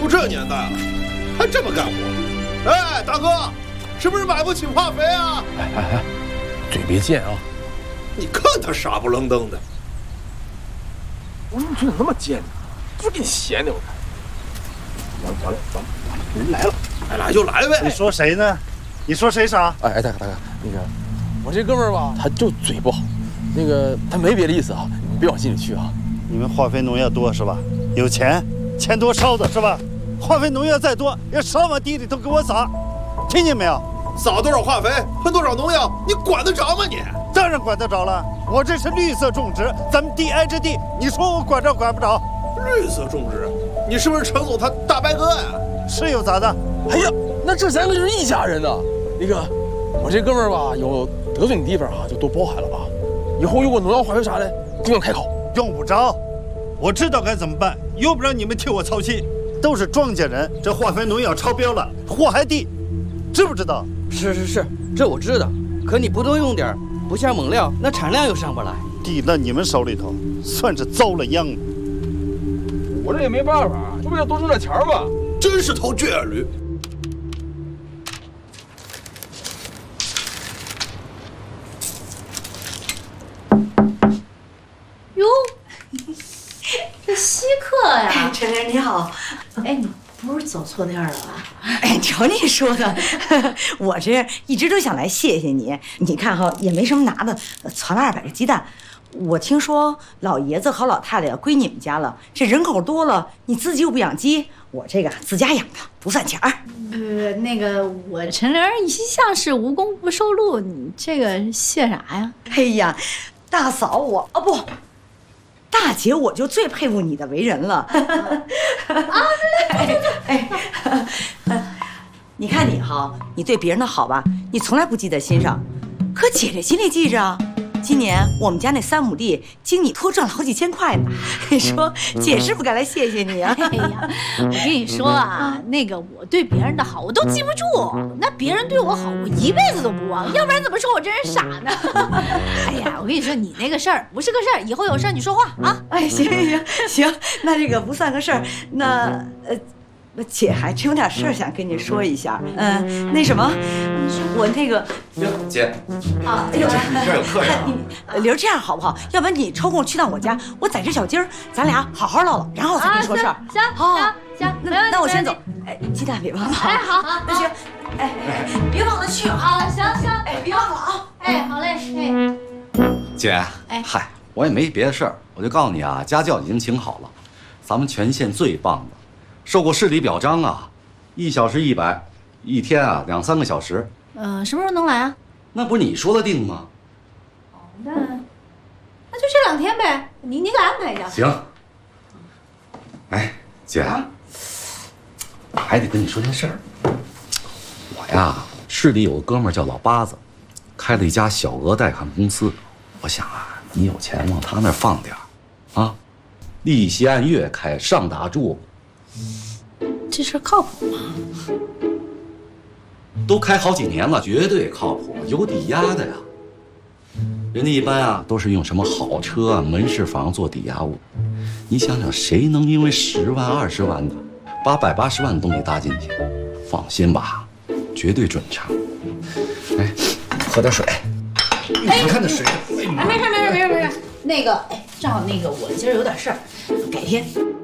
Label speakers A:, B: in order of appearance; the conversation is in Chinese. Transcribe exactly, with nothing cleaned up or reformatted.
A: 都这年代了，还这么干活？哎，大哥，是不是买不起化肥啊？
B: 哎哎哎，嘴别贱啊！
A: 你看他傻不愣登的。
B: 我怎么嘴那么贱呢？就给你闲的我。完了完了完了，人来了！
A: 哎，来就来呗。
C: 你说谁呢？你说谁傻？
B: 哎哎，大哥大哥，那个我这哥们儿吧，他就嘴不好，那个他没别的意思啊，你别往心里去啊。
C: 你们化肥农药多是吧？有钱，钱多烧的是吧？化肥农药再多，要烧往地里头给我撒，听见没有？
A: 撒多少化肥，喷多少农药，你管得着吗你？
C: 当然管得着了，我这是绿色种植，咱们地挨着地，你说我管着管不着？
A: 绿色种植，你是不是程总他大伯哥呀？
C: 是有咋的？
B: 哎呀，那这三个就是一家人呐。那个，我这哥们儿吧，有得罪你地方啊，就多包涵了啊。以后有我农药化肥啥的，尽管开口。
C: 用不着，我知道该怎么办，用不着你们替我操心。都是庄稼人，这化肥农药超标了，祸害地，知不知道？
D: 是是是，这我知道。可你不多用点，不下猛料，那产量又上不来。
C: 地到你们手里头，算是遭了殃了。
B: 我这也没办法，这不要多挣点钱吗？
A: 真是头倔驴。
E: 哟，这稀客呀！
F: 哎，陈玲你好。
E: 哎，你不是走错店了吧？
F: 哎，瞧你说的，我这一直都想来谢谢你。你看哈，也没什么拿的，攒了二百个鸡蛋。我听说老爷子和老太太要归你们家了，这人口多了，你自己又不养鸡，我这个自家养的，不算钱儿。
E: 呃，那个我陈玲一向是无功不受禄，你这个谢啥呀？
F: 哎呀，大嫂我哦不。大姐，我就最佩服你的为人了。啊，对对对，哎，你看你哈，你对别人的好吧，你从来不记在心上，可姐这心里记着。今年我们家那三亩地，经你托赚了好几千块呢。你说姐是不该来谢谢你啊？
E: 哎呀，我跟你说啊，那个我对别人的好我都记不住，那别人对我好我一辈子都不忘，要不然怎么说我这人傻呢？哎呀，我跟你说，你那个事儿不是个事儿，以后有事儿你说话啊。
F: 哎，行行行，那这个不算个事儿，那呃。姐还真有点事儿想跟你说一下，嗯、呃，那什么，我那个
G: 姐
F: 啊，哎呦，
G: 这儿有客人啊。
F: 玲儿，这样好不好？要不然你抽空去趟我家，我在这小鸡儿，咱俩好好唠唠，然后我再跟你说事儿。
E: 行行行行，
F: 那那我先走。哎，鸡蛋别忘了。
E: 哎，好，好，
F: 那行，哎，别忘了去啊。
E: 好，行行，
F: 哎，别忘了啊。
E: 哎，好嘞，哎。
G: 姐，哎，嗨，我也没别的事儿，我就告诉你啊，家教已经请好了，咱们全县最棒的。受过市里表彰啊，一小时一百，一天啊两三个小时。
E: 嗯、呃，什么时候能来啊？
G: 那不是你说的定吗？
E: 哦，那那就这两天呗，你你给安排一下。
G: 行。哎，姐，啊、我还得跟你说件事儿。我呀，市里有个哥们儿叫老八子，开了一家小额贷款公司。我想啊，你有钱往他那儿放点儿，啊。利息按月开，上打住。
E: 这事靠谱吗？
G: 都开好几年了，绝对靠谱，有抵押的呀。人家一般啊都是用什么好车啊、门市房做抵押物。你想想，谁能因为十万、二十万的，把百八十万的东西搭进去？放心吧，绝对准成。哎，喝点水。
E: 哎，
G: 你看这水。
E: 哎，没事没事没事没事。那个，哎，正好那个我今儿有点事儿，改天。